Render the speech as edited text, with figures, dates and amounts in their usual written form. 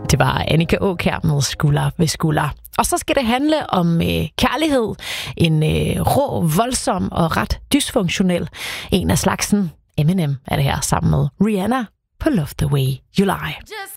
Det var Annika Aakjær med Skulder ved skulder. Og så skal det handle om kærlighed. En rå, voldsom og ret dysfunktionel. En af slagsen. Eminem er det her sammen med Rihanna på Love the Way You Lie. Just